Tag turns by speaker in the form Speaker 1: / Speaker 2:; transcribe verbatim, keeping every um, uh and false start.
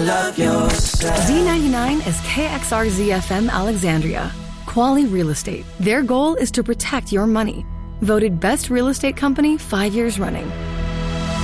Speaker 1: love yourself.
Speaker 2: Z ninety-nine is K X R Z F M Alexandria. Quality Real Estate. Their goal is to protect your money. Voted Best Real Estate Company five years running.